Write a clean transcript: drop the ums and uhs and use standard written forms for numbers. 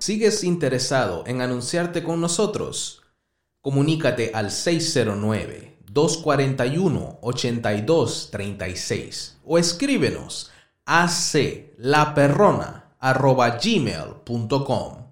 ¿Sigues interesado en anunciarte con nosotros? Comunícate al 609-241-8236 o escríbenos a aclaperrona@gmail.com.